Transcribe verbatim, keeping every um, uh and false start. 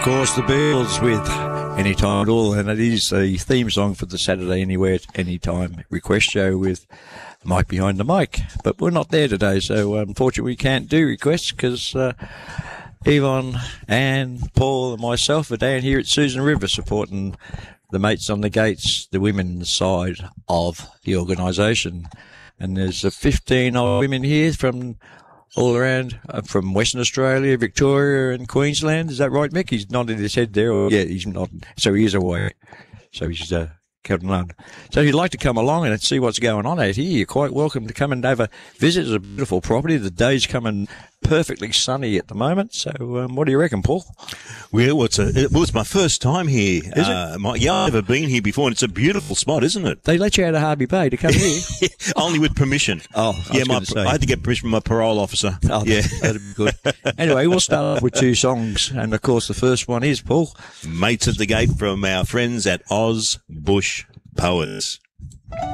course, the Beatles with Anytime at All, and it is the theme song for the Saturday Anywhere Anytime request show with Mike behind the mic. But we're not there today, so unfortunately we can't do requests because uh, Yvonne, Anne, Paul and myself are down here at Susan River supporting the Mates on the Gates, the women's side of the organisation. And there's uh, fifteen old women here from all around, uh, from Western Australia, Victoria and Queensland. Is that right, Mick? He's nodding his head there. Or, yeah, he's nodding. So he is away. So he's uh, coming on. So if you'd like to come along and see what's going on out here, you're quite welcome to come and have a visit. It's a beautiful property. The day's coming perfectly sunny at the moment. So um, what do you reckon, Paul? Well, it's a, it, well, it's my first time here. Is uh, it? My, yeah, I've never been here before, and it's a beautiful spot, isn't it? They let you out of Harvey Bay to come here? Only with permission. Oh, I yeah, was my, gonna say. I had to get permission from my parole officer. Oh, yeah, that'd be good. Anyway, we'll start off with two songs, and of course the first one is, Paul, Mates at the Gate from our friends at Oz Bush Poets.